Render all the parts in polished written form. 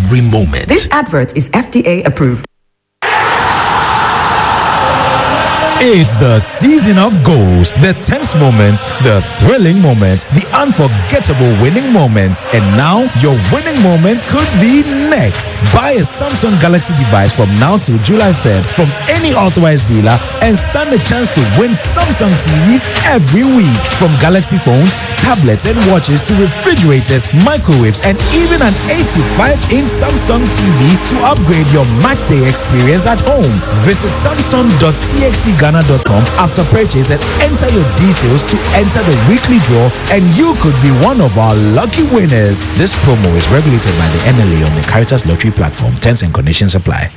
every moment. This advert is FDA approved. It's the season of goals, the tense moments, the thrilling moments, the unforgettable winning moments. And now your winning moment could be next. Buy a Samsung Galaxy device from now till July 3rd from any authorized dealer and stand a chance to win Samsung TVs every week. From Galaxy phones, tablets and watches to refrigerators, microwaves, and even an 85-inch Samsung TV to upgrade your matchday experience at home. Visit samsung.txtghana.com after purchase and enter your details to enter the weekly draw, and you could be one of our lucky winners. This promo is regulated by the NLA on the Caritas Lottery platform. Terms and conditions apply.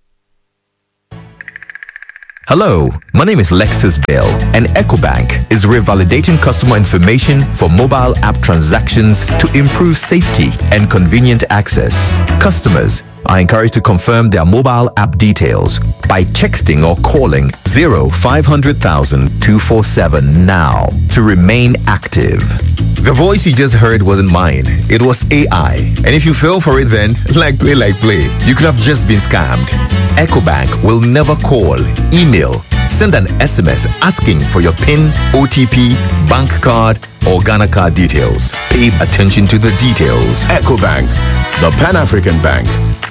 Hello, my name is Lexus Bell, and EcoBank is revalidating customer information for mobile app transactions to improve safety and convenient access. Customers are encouraged to confirm their mobile app details by texting or calling 0500,000 247 now to remain active. The voice you just heard wasn't mine. It was AI. And if you fell for it then, like play, you could have just been scammed. EcoBank will never call, email, send an SMS asking for your PIN, OTP, bank card, or Ghana card details. Pay attention to the details. EcoBank, the Pan-African Bank.